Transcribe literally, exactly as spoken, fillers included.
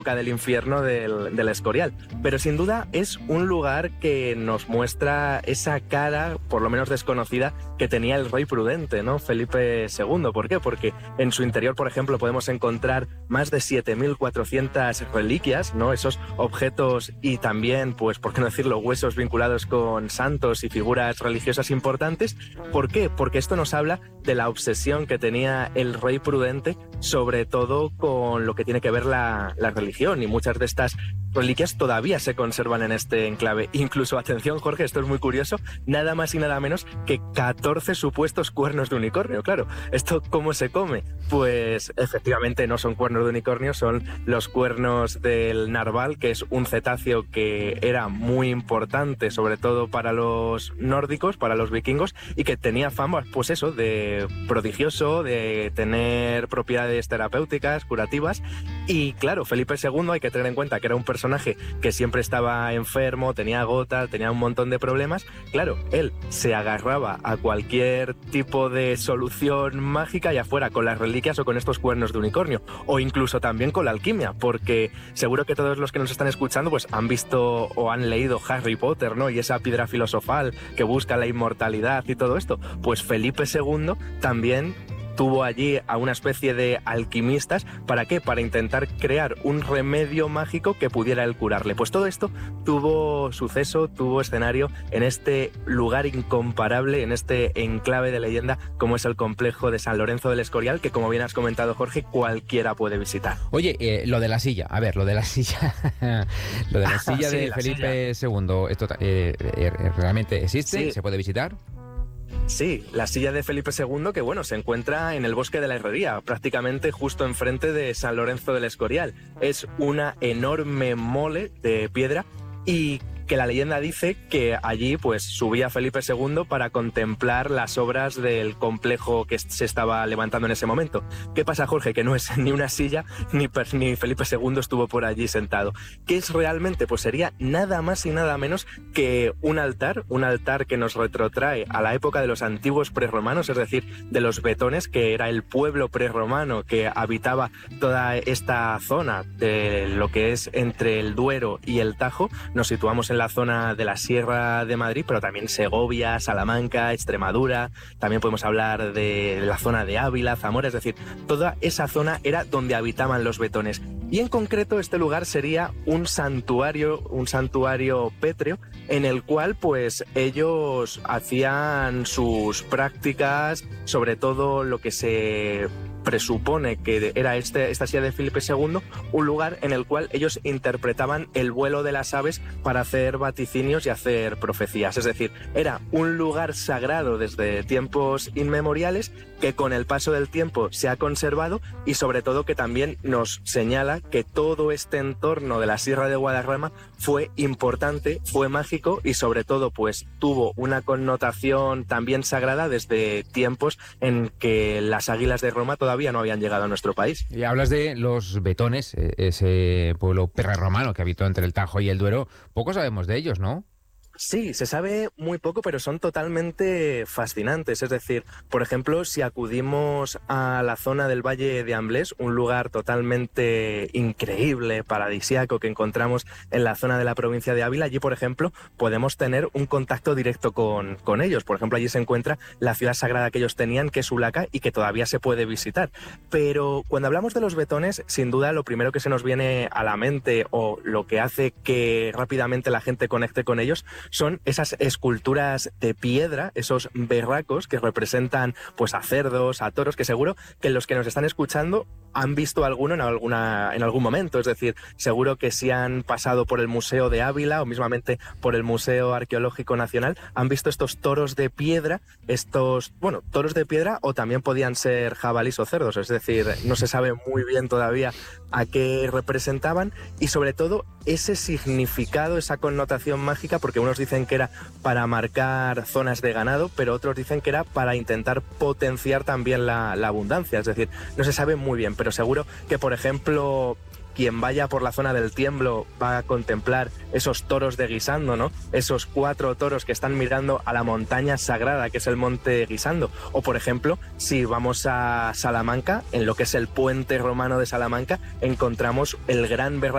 del infierno del, del Escorial. Pero sin duda es un lugar que nos muestra esa cara, por lo menos desconocida, que tenía el rey prudente, ¿no? Felipe segundo. ¿Por qué? Porque en su interior, por ejemplo, podemos encontrar más de siete mil cuatrocientas reliquias, ¿no? Esos objetos y también, pues, por qué no decirlo, huesos vinculados con santos y figuras religiosas importantes. ¿Por qué? Porque esto nos habla de la obsesión que tenía el rey prudente, sobre todo con lo que tiene que ver la, la religión. Y muchas de estas reliquias todavía se conservan en este enclave. Incluso, atención Jorge, esto es muy curioso, nada más y nada menos que catorce supuestos cuernos de unicornio. Claro, ¿esto cómo se come? Pues efectivamente no son cuernos de unicornio, son los cuernos del narval, que es un cetáceo que era muy importante, sobre todo para los nórdicos, para los vikingos, y que tenía fama, pues eso, de prodigioso, de tener propiedades terapéuticas, curativas. Y claro, Felipe segundo, hay que tener en cuenta que era un personaje que siempre estaba enfermo, tenía gota, tenía un montón de problemas. Claro, él se agarraba a cualquier tipo de solución mágica, ya fuera con las reliquias o con estos cuernos de unicornio, o incluso también con la alquimia, porque seguro que todos los que nos están escuchando pues han visto o han leído Harry Potter, ¿no? Y esa piedra filosofal que busca la inmortalidad y todo esto. Pues Felipe segundo también tuvo allí a una especie de alquimistas. ¿Para qué? Para intentar crear un remedio mágico que pudiera él curarle. Pues todo esto tuvo suceso, tuvo escenario en este lugar incomparable, en este enclave de leyenda como es el complejo de San Lorenzo del Escorial, que, como bien has comentado, Jorge, cualquiera puede visitar. Oye, eh, lo de la silla, a ver, lo de la silla, lo de la silla sí, de la Felipe silla. segundo, ¿esto eh, eh, realmente existe? Sí. ¿Se puede visitar? Sí, la silla de Felipe segundo, que bueno, se encuentra en el Bosque de la Herrería, prácticamente justo enfrente de San Lorenzo del Escorial. Es una enorme mole de piedra y que la leyenda dice que allí pues subía Felipe segundo para contemplar las obras del complejo que se estaba levantando en ese momento. ¿Qué pasa, Jorge? Que no es ni una silla, ni, ni Felipe segundo estuvo por allí sentado. ¿Qué es realmente? Pues sería nada más y nada menos que un altar, un altar que nos retrotrae a la época de los antiguos prerromanos, es decir, de los betones, que era el pueblo prerromano que habitaba toda esta zona de lo que es entre el Duero y el Tajo. Nos situamos en la zona de la Sierra de Madrid, pero también Segovia, Salamanca, Extremadura. También podemos hablar de la zona de Ávila, Zamora, es decir, toda esa zona era donde habitaban los betones. Y en concreto este lugar sería un santuario, un santuario pétreo, en el cual pues ellos hacían sus prácticas, sobre todo lo que se presupone que era este, esta silla de Felipe segundo, un lugar en el cual ellos interpretaban el vuelo de las aves para hacer vaticinios y hacer profecías. Es decir, era un lugar sagrado desde tiempos inmemoriales que con el paso del tiempo se ha conservado, y sobre todo que también nos señala que todo este entorno de la Sierra de Guadarrama fue importante, fue mágico y sobre todo pues tuvo una connotación también sagrada desde tiempos en que las águilas de Roma todavía todavía no habían llegado a nuestro país. Y hablas de los betones, ese pueblo prerromano que habitó entre el Tajo y el Duero. Poco sabemos de ellos, ¿no? Sí, se sabe muy poco, pero son totalmente fascinantes. Es decir, por ejemplo, si acudimos a la zona del Valle de Amblés, un lugar totalmente increíble, paradisíaco, que encontramos en la zona de la provincia de Ávila, allí, por ejemplo, podemos tener un contacto directo con, con ellos. Por ejemplo, allí se encuentra la ciudad sagrada que ellos tenían, que es Ulaca, y que todavía se puede visitar. Pero cuando hablamos de los betones, sin duda lo primero que se nos viene a la mente, o lo que hace que rápidamente la gente conecte con ellos, son esas esculturas de piedra, esos berracos que representan pues a cerdos, a toros, que seguro que los que nos están escuchando han visto alguno en, alguna, en algún momento. Es decir, seguro que si han pasado por el Museo de Ávila o mismamente por el Museo Arqueológico Nacional, han visto estos toros de piedra, estos, bueno, toros de piedra, o también podían ser jabalís o cerdos. Es decir, no se sabe muy bien todavía a qué representaban, y sobre todo ese significado, esa connotación mágica, porque unos dicen que era para marcar zonas de ganado, pero otros dicen que era para intentar potenciar también la, la abundancia. Es decir, no se sabe muy bien, pero seguro que, por ejemplo, quien vaya por la zona del Tiemblo va a contemplar esos toros de Guisando, ¿no? Esos cuatro toros que están mirando a la montaña sagrada que es el Monte Guisando. O, por ejemplo, si vamos a Salamanca, en lo que es el puente romano de Salamanca, encontramos el gran berraco